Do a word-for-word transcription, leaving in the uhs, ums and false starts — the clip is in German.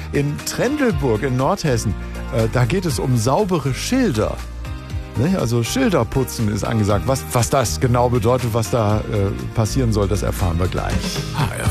In Trendelburg in Nordhessen, äh, da geht es um saubere Schilder. Ne? Also Schilderputzen ist angesagt. Was, was das genau bedeutet, was da äh, passieren soll, das erfahren wir gleich. H R